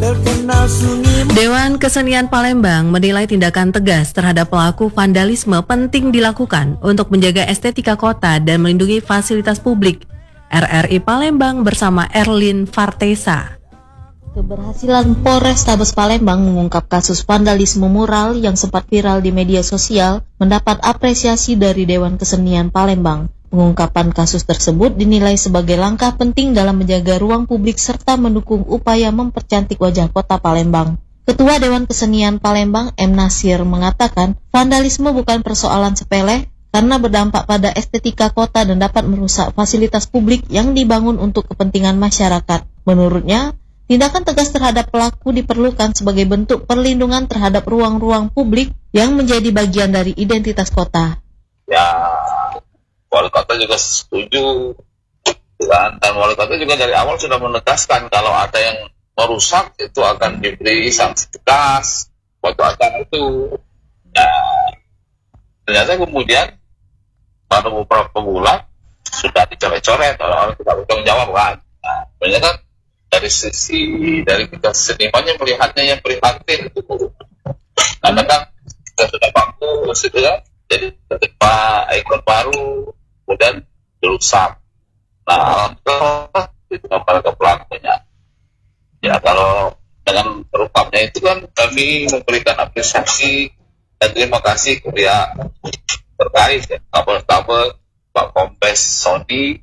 Dewan Kesenian Palembang menilai tindakan tegas terhadap pelaku vandalisme penting dilakukan untuk menjaga estetika kota dan melindungi fasilitas publik. RRI Palembang bersama Erlin Fartesa. Keberhasilan Polrestabes Palembang mengungkap kasus vandalisme mural yang sempat viral di media sosial mendapat apresiasi dari Dewan Kesenian Palembang. Pengungkapan kasus tersebut dinilai sebagai langkah penting dalam menjaga ruang publik serta mendukung upaya mempercantik wajah kota Palembang. Ketua Dewan Kesenian Palembang, M. Nasir, mengatakan vandalisme bukan persoalan sepele karena berdampak pada estetika kota dan dapat merusak fasilitas publik yang dibangun untuk kepentingan masyarakat. Menurutnya, tindakan tegas terhadap pelaku diperlukan sebagai bentuk perlindungan terhadap ruang-ruang publik yang menjadi bagian dari identitas kota. Ya, wali kota juga setuju, dan wali kota juga dari awal sudah menegaskan kalau ada yang merusak itu akan diberi sanksi tegas waktu acara itu. Nah, ternyata kemudian baru beberapa bulan sudah dicoret-coret, orang tidak bertanggung jawab kan. Nah, ternyata dari kita senimannya melihatnya yang prihatin itu. Karena kan kita sudah bagus itu kan, jadi ketika ikon baru kemudian dirusak. Nah, itu gambar ke pelakunya. Ya, kalau dengan terungkapnya itu kan kami memberikan apresiasi dan terima kasih ke pihak terkait, ya, Kapolrestabes, Pak Kombes Sony,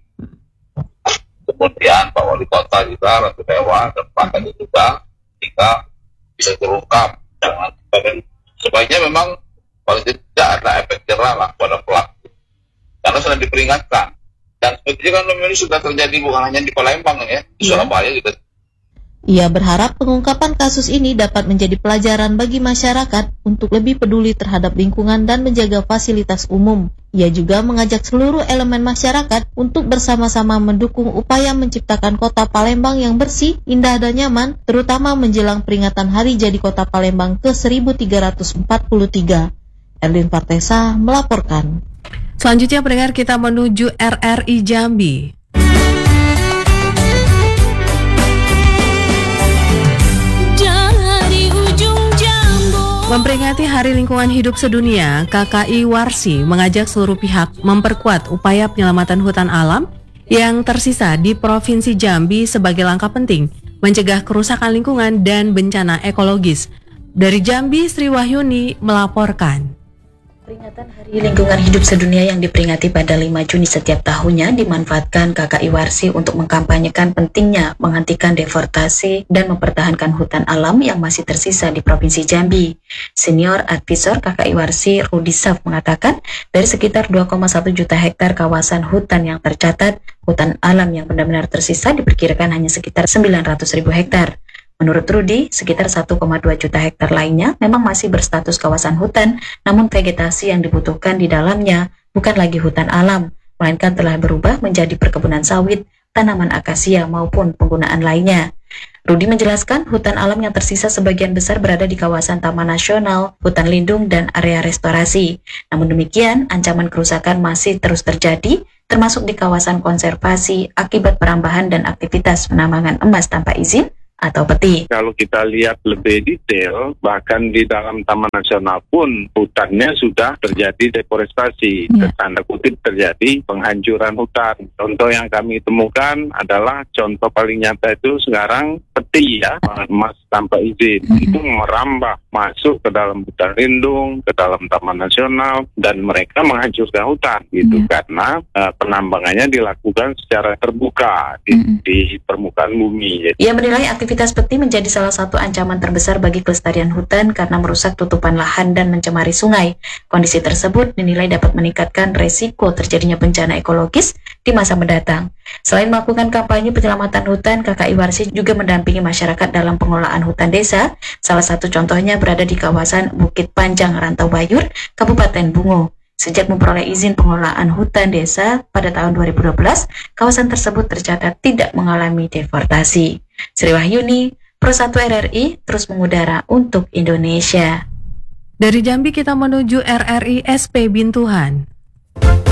kemudian Pak Wali Kota juga, Ratu Dewa, dan Pak Kadin juga, hingga bisa terungkap. Jangan sebaiknya memang kalau tidak ada efek jerah lah pada pelaku, karena sudah diperingatkan. Dan sebetulnya kan ini sudah terjadi bukan hanya di Palembang ya, di Surabaya juga. Ia berharap pengungkapan kasus ini dapat menjadi pelajaran bagi masyarakat untuk lebih peduli terhadap lingkungan dan menjaga fasilitas umum. Ia juga mengajak seluruh elemen masyarakat untuk bersama-sama mendukung upaya menciptakan kota Palembang yang bersih, indah dan nyaman, terutama menjelang peringatan Hari Jadi Kota Palembang ke-1343. Erlin Fartesa melaporkan. Selanjutnya pendengar, kita menuju RRI Jambi. Memperingati Hari Lingkungan Hidup Sedunia, KKI Warsi mengajak seluruh pihak memperkuat upaya penyelamatan hutan alam yang tersisa di Provinsi Jambi sebagai langkah penting mencegah kerusakan lingkungan dan bencana ekologis. Dari Jambi, Sri Wahyuni melaporkan. Peringatan Hari Lingkungan Hidup Sedunia yang diperingati pada 5 Juni setiap tahunnya dimanfaatkan KKI Warsi untuk mengkampanyekan pentingnya menghentikan deforestasi dan mempertahankan hutan alam yang masih tersisa di Provinsi Jambi. Senior Advisor KKI Warsi Rudi Saf mengatakan, dari sekitar 2,1 juta hektar kawasan hutan yang tercatat, hutan alam yang benar-benar tersisa diperkirakan hanya sekitar 900.000 hektar. Menurut Rudi, sekitar 1,2 juta hektar lainnya memang masih berstatus kawasan hutan, namun vegetasi yang dibutuhkan di dalamnya bukan lagi hutan alam, melainkan telah berubah menjadi perkebunan sawit, tanaman akasia maupun penggunaan lainnya. Rudi menjelaskan hutan alam yang tersisa sebagian besar berada di kawasan Taman Nasional, hutan lindung, dan area restorasi. Namun demikian, ancaman kerusakan masih terus terjadi, termasuk di kawasan konservasi akibat perambahan dan aktivitas penambangan emas tanpa izin atau peti. Kalau kita lihat lebih detail, bahkan di dalam Taman Nasional pun hutannya sudah terjadi deforestasi, tanda kutip terjadi penghancuran hutan. Contoh yang kami temukan adalah contoh paling nyata itu sekarang peti ya, emas tanpa izin, itu merambah masuk ke dalam hutan lindung, ke dalam Taman Nasional, dan mereka menghancurkan hutan gitu karena penambangannya dilakukan secara terbuka di permukaan bumi. Ia menilai aktivitas peti menjadi salah satu ancaman terbesar bagi kelestarian hutan karena merusak tutupan lahan dan mencemari sungai. Kondisi tersebut dinilai dapat meningkatkan resiko terjadinya bencana ekologis di masa mendatang. Selain melakukan kampanye penyelamatan hutan, KKI Warsi juga mendampingi masyarakat dalam pengelolaan hutan desa. Salah satu contohnya berada di kawasan Bukit Panjang, Rantau Bayur, Kabupaten Bungo. Sejak memperoleh izin pengelolaan hutan desa pada tahun 2012, kawasan tersebut tercatat tidak mengalami deforestasi. Sri Wahyuni, Pro 1 RRI, terus mengudara untuk Indonesia. Dari Jambi kita menuju RRI SP Bintuhan.